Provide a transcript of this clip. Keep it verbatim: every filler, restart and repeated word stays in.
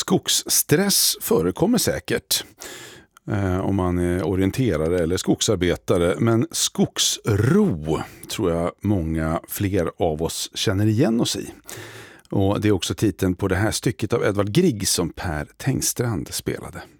Skogsstress förekommer säkert eh, om man är orienterare eller skogsarbetare, men skogsro tror jag många fler av oss känner igen oss i. Och det är också titeln på det här stycket av Edvard Grieg som Per Tengstrand spelade.